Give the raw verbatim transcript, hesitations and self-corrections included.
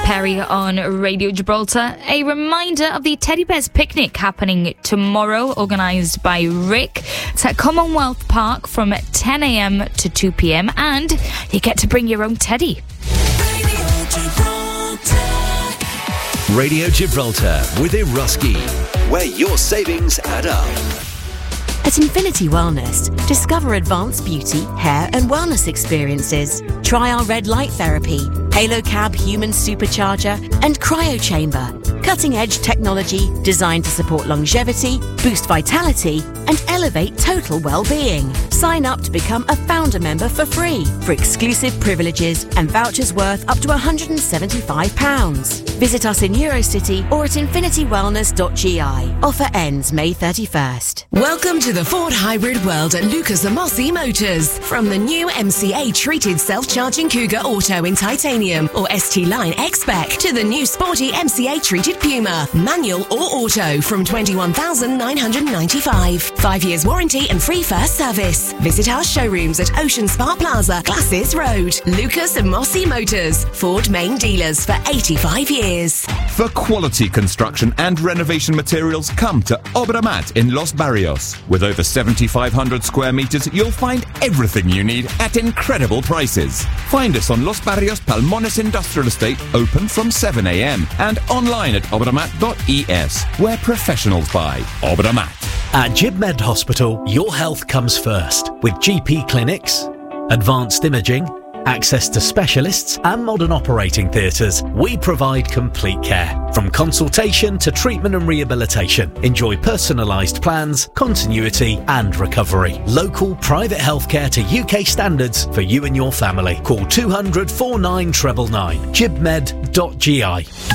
Perry on Radio Gibraltar. A reminder of the Teddy Bears Picnic happening tomorrow, organised by Rick. It's at Commonwealth Park from ten a.m. to two p.m. and you get to bring your own teddy. Radio Gibraltar. Radio Gibraltar with Eroski, where your savings add up. At Infinity Wellness, discover advanced beauty, hair and wellness experiences. Try our red light therapy, Halo Cab human supercharger and cryo chamber. Cutting-edge technology designed to support longevity, boost vitality and elevate total well-being. Sign up to become a founder member for free for exclusive privileges and vouchers worth up to one hundred seventy-five pounds. Visit us in Eurocity or at infinity wellness dot g i. Offer ends May thirty-first. Welcome to the Ford Hybrid world at Lucas Amosi Motors. From the new M C A treated self-charging Cougar Auto in titanium or S T Line X-Spec to the new sporty M C A treated Puma, manual or auto from twenty-one thousand nine hundred ninety-five. Five years warranty and free first service. Visit our showrooms at Ocean Spa Plaza, Glasses Road. Lucas Amosi Motors, Ford main dealers for eighty-five years. For quality construction and renovation materials, come to Obramat in Los Barrios. With over seventy-five hundred square metres, you'll find everything you need at incredible prices. Find us on Los Barrios Palmones Industrial Estate, open from seven a.m. and online at obramat dot e s, where professionals buy. Obramat. At GibMed Hospital, your health comes first. With G P clinics, advanced imaging, access to specialists and modern operating theatres, we provide complete care. From consultation to treatment and rehabilitation, enjoy personalised plans, continuity and recovery. Local private healthcare to U K standards for you and your family. Call two hundred, four nine nine nine nine. gibmed dot g i.